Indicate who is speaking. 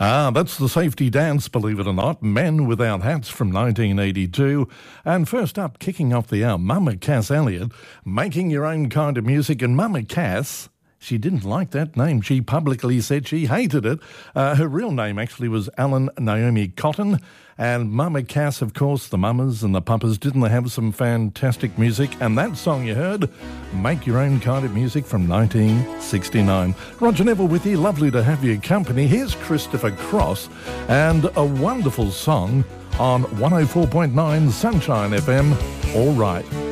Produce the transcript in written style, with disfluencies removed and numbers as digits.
Speaker 1: That's the Safety Dance, believe it or not. Men Without Hats from 1982. And first up, kicking off the hour, Mama Cass Elliot, Making Your Own Kind of Music. And Mama Cass, she didn't like that name. She publicly said she hated it. Her real name actually was Ellen Naomi Cotton. And Mama Cass, of course, the Mamas and the Papas, didn't they have some fantastic music? And that song you heard, Make Your Own Kind of Music from 1969. Roger Neville with you. Lovely to have your company. Here's Christopher Cross and a wonderful song on 104.9 Sunshine FM, All Right.